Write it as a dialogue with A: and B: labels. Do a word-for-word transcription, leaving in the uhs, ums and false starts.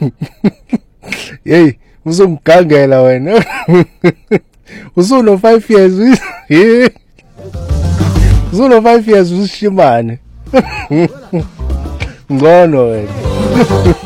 A: Hey, uzongigangela wena. Usuno five years. Usuno five years usishimane. Ngcono wena.